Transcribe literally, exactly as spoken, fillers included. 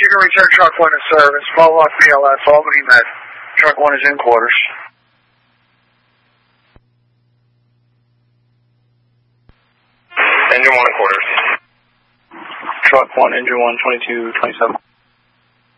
you can return truck one to service. Follow up B L S, Albany Med. Truck one is in quarters. Engine one in quarters. Truck one, engine one, twenty-two twenty-seven.